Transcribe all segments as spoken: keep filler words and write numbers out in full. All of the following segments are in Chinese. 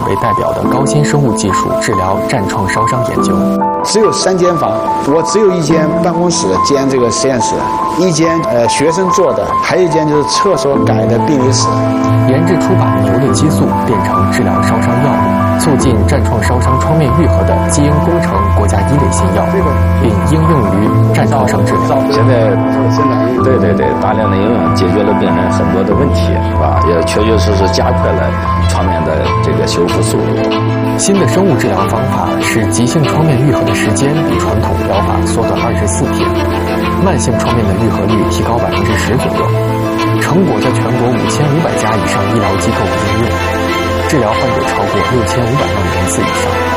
为代表的高新生物技术治疗战创烧伤研究。 只有三间房，我只有一间办公室兼这个实验室，一间呃学生做的，还有一间就是厕所改的病理室。 研制出把牛的激素变成治疗烧伤药物，促进战创烧伤创面愈合的基因工程国家一类新药，并应用于战创伤治疗。 现在对对对，大量的应用解决了病人很多的问题，是吧？也确确实实加快了创面的这个修复速度。 新的生物治疗方法使急性创面愈合的时间比传统疗法缩短二十四天，慢性创面的愈合率提高百分之十左右。成果在全国五千五百家以上医疗机构应用，治疗患者超过六千五百万人次以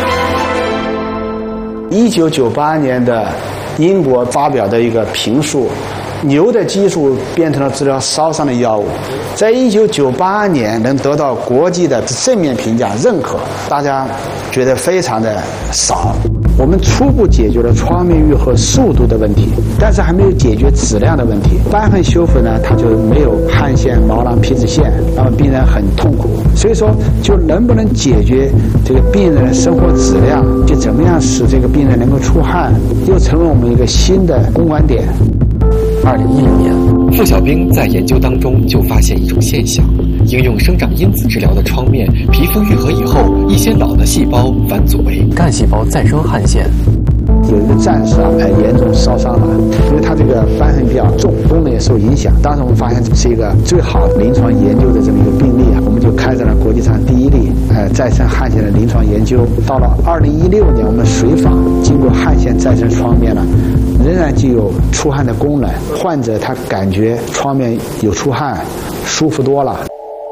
上。一九九八年的英国发表的一个评述，牛的激素变成了治疗烧伤的药物，在一九九八年能得到国际的正面评价认可，大家觉得非常的少。我们初步解决了创面愈合速度的问题，但是还没有解决质量的问题。瘢痕修复呢，它就没有汗腺、毛囊、皮脂腺，那么病人很痛苦。所以说，就能不能解决这个病人的生活质量，就怎么样使这个病人能够出汗，又成为我们一个新的攻关点。 二零一零年，傅小兵在研究当中就发现一种现象：应用生长因子治疗的创面皮肤愈合以后，一些老的细胞反祖为干细胞再生汗腺。 有一个战士啊，很严重烧伤了，因为他这个瘢痕比较重，功能也受影响。当时我们发现这是一个最好临床研究的这么一个病例啊，我们就开展了国际上第一例呃再生汗腺的临床研究。到了二零一六年，我们随访经过汗腺再生创面呢，仍然具有出汗的功能，患者他感觉创面有出汗，舒服多了。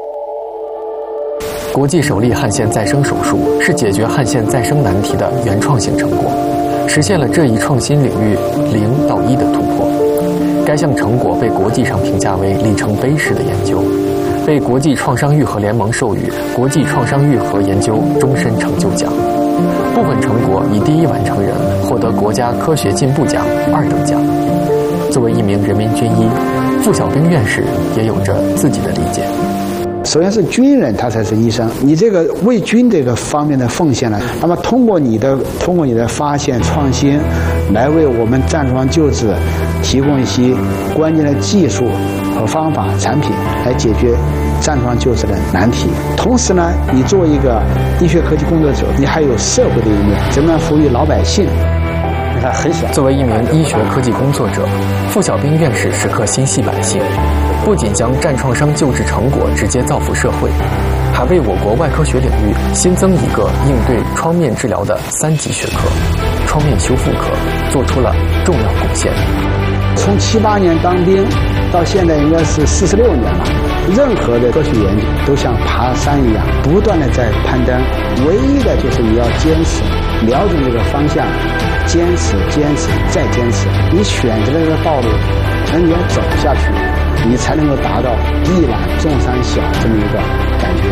国际首例汗腺再生手术是解决汗腺再生难题的原创性成果，实现了这一创新领域零到一的突破。该项成果被国际上评价为里程碑式的研究，被国际创伤愈合联盟授予国际创伤愈合研究终身成就奖。部分成果以第一完成人获得国家科学进步奖二等奖。作为一名人民军医，傅小兵院士也有着自己的理解。 首先是军人，他才是医生。你这个为军这个方面的奉献呢，那么通过你的通过你的发现创新，来为我们战创救治提供一些关键的技术和方法、产品，来解决战创救治的难题。同时呢，你作为一个医学科技工作者，你还有社会的一面，怎么样服务于老百姓？你看很小。 作为一名医学科技工作者，傅小兵院士时刻心系百姓。不仅将战创伤救治成果直接造福社会，还为我国外科学领域新增一个应对创面治疗的三级学科——创面修复科，做出了重要贡献。 从七八年当兵到现在应该是四十六年了，任何的科学研究都像爬山一样，不断的在攀登。唯一的就是你要坚持，瞄准这个方向，坚持、坚持再坚持。你选择了这个道路，那你要走下去，你才能够达到一览众山小这么一个感觉。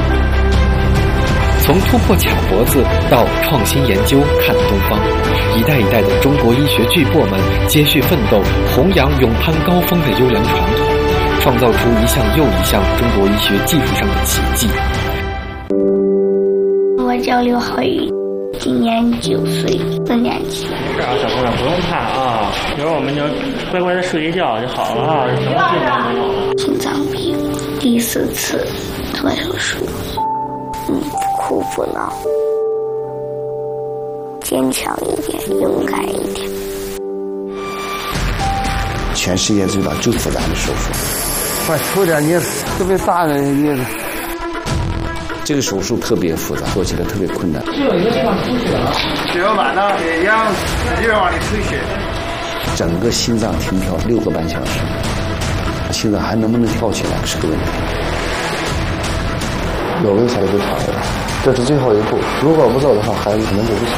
从突破卡脖子到创新研究看东方，一代一代的中国医学巨擘们接续奋斗，弘扬勇攀高峰的优良传统，创造出一项又一项中国医学技术上的奇迹。 我叫刘浩宇，今年九岁，四年级。 是啊，小朋友不用怕啊，一会儿我们就乖乖的睡一觉就好了啊，什么病都没有了。 心脏病，第四次做手术，嗯，不哭不闹，坚强一点，勇敢一点。 全世界知道最复杂的手术。 快抽点镊子，特别大的镊子。 这个手术特别复杂，做起来特别困难。 是有一个地方出血了，血管板呢也一样，使劲往里吹血。 整个心脏停跳六个半小时，心脏还能不能跳起来是个问题。 有为才会跑的，这是最后一步。如果不做的话，孩子可能就不行。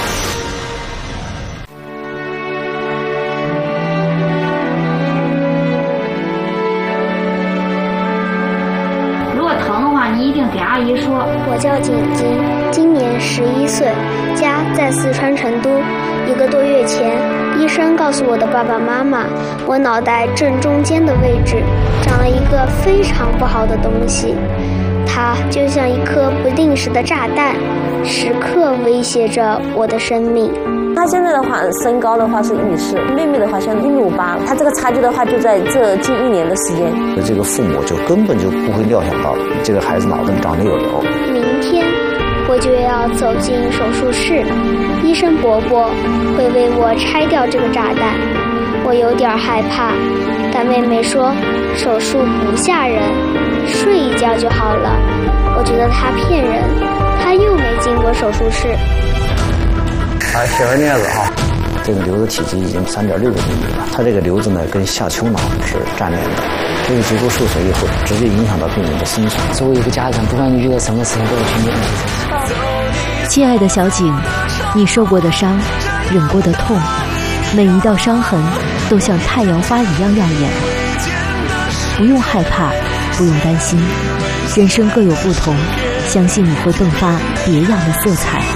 你一定给阿姨说。 我叫景金，今年十一岁，家在四川成都。一个多月前，医生告诉我的爸爸妈妈，我脑袋正中间的位置长了一个非常不好的东西，它它就像一颗不定时的炸弹，时刻威胁着我的生命。 他现在的话，身高的话是一米四，妹妹的话现在一米八，他这个差距的话就在这近一年的时间。 这个父母就根本就不会料想到这个孩子脑子里长得有瘤。 明天我就要走进手术室，医生伯伯会为我拆掉这个炸弹。我有点害怕，但妹妹说手术不吓人，睡一觉就好了。我觉得她骗人，她又没进过手术室。 啊，写个镊子哈， 这个瘤子体积已经三点六个厘米了，它这个瘤子呢跟下丘脑是粘连的，这个结构受损以后，直接影响到病人的生存。 作为一个家长，不管你遇到什么事情，都要去面对。 亲爱的小景，你受过的伤，忍过的痛，每一道伤痕都像太阳花一样耀眼。不用害怕，不用担心，人生各有不同，相信你会迸发别样的色彩。